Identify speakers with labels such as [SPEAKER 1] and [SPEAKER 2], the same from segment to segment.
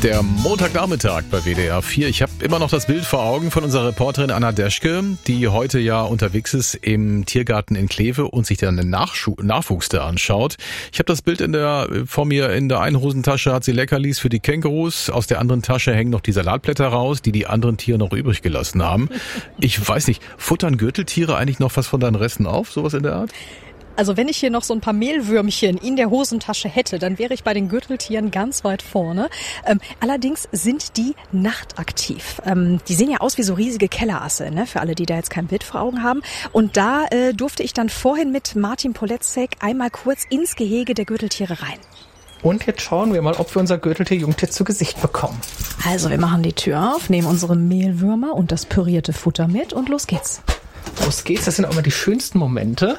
[SPEAKER 1] Der Montagnachmittag bei WDR 4. Ich habe immer noch das Bild vor Augen von unserer Reporterin Anna Deschke, die heute ja unterwegs ist im Tiergarten in Kleve und sich dann den Nachwuchs da anschaut. Ich habe das Bild vor mir in der einen Hosentasche hat sie Leckerlis für die Kängurus, aus der anderen Tasche hängen noch die Salatblätter raus, die anderen Tiere noch übrig gelassen haben. Ich weiß nicht, futtern Gürteltiere eigentlich noch was von deinen Resten auf, sowas in der Art?
[SPEAKER 2] Also wenn ich hier noch so ein paar Mehlwürmchen in der Hosentasche hätte, dann wäre ich bei den Gürteltieren ganz weit vorne. Allerdings sind die nachtaktiv. Die sehen ja aus wie so riesige Kellerasse, ne? Für alle, die da jetzt kein Bild vor Augen haben. Und da durfte ich dann vorhin mit Martin Poletzek einmal kurz ins Gehege der Gürteltiere rein.
[SPEAKER 3] Und jetzt schauen wir mal, ob wir unser Gürteltier-Jungtier zu Gesicht bekommen.
[SPEAKER 2] Also wir machen die Tür auf, nehmen unsere Mehlwürmer und das pürierte Futter mit und los geht's.
[SPEAKER 3] Los geht's, das sind auch immer die schönsten Momente.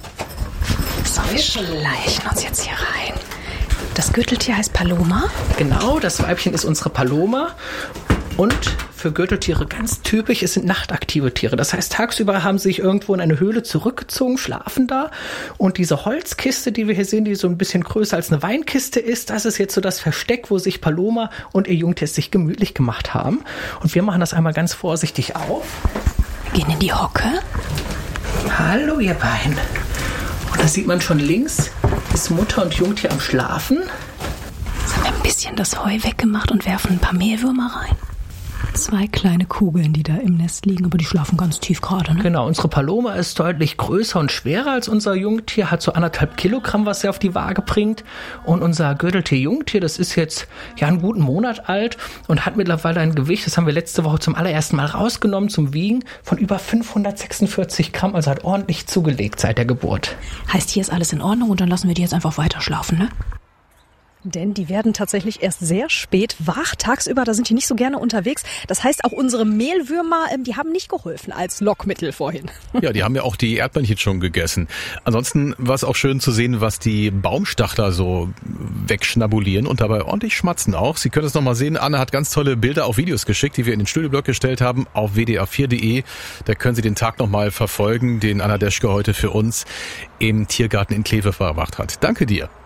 [SPEAKER 2] So, wir schleichen uns jetzt hier rein. Das Gürteltier heißt Paloma.
[SPEAKER 3] Genau, das Weibchen ist unsere Paloma. Und für Gürteltiere ganz typisch, es sind nachtaktive Tiere. Das heißt, tagsüber haben sie sich irgendwo in eine Höhle zurückgezogen, schlafen da. Und diese Holzkiste, die wir hier sehen, die so ein bisschen größer als eine Weinkiste ist, das ist jetzt so das Versteck, wo sich Paloma und ihr Jungtier sich gemütlich gemacht haben. Und wir machen das einmal ganz vorsichtig auf.
[SPEAKER 2] Gehen in die Hocke.
[SPEAKER 3] Hallo, ihr beiden. Und da sieht man schon links, ist Mutter und Jungtier am Schlafen.
[SPEAKER 2] Jetzt haben wir ein bisschen das Heu weggemacht und werfen ein paar Mehlwürmer rein. 2 kleine Kugeln, die da im Nest liegen, aber die schlafen ganz tief gerade, ne?
[SPEAKER 3] Genau, unsere Paloma ist deutlich größer und schwerer als unser Jungtier, hat so 1,5 Kilogramm, was er auf die Waage bringt. Und unser Gürteltier-Jungtier, das ist jetzt ja einen guten Monat alt und hat mittlerweile ein Gewicht, das haben wir letzte Woche zum allerersten Mal rausgenommen zum Wiegen, von über 546 Gramm, also hat ordentlich zugelegt seit der Geburt.
[SPEAKER 2] Heißt, hier ist alles in Ordnung und dann lassen wir die jetzt einfach weiter schlafen, ne? Denn die werden tatsächlich erst sehr spät wach. Tagsüber, da sind die nicht so gerne unterwegs. Das heißt, auch unsere Mehlwürmer, die haben nicht geholfen als Lockmittel vorhin.
[SPEAKER 1] Ja, die haben ja auch die Erdmännchen schon gegessen. Ansonsten war es auch schön zu sehen, was die Baumstachler so wegschnabulieren und dabei ordentlich schmatzen auch. Sie können es nochmal sehen. Anna hat ganz tolle Bilder auf Videos geschickt, die wir in den Studioblock gestellt haben auf wdr4.de. Da können Sie den Tag nochmal verfolgen, den Anna Deschke heute für uns im Tiergarten in Kleve verbracht hat. Danke dir.